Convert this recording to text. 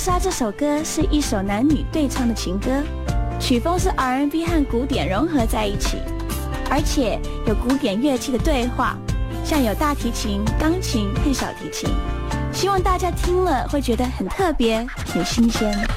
莎》这首歌是一首男女对唱的情歌，曲风是 R&B 和古典融合在一起，而且有古典乐器的对话，像有大提琴、钢琴和小提琴。希望大家听了会觉得很特别、很新鲜。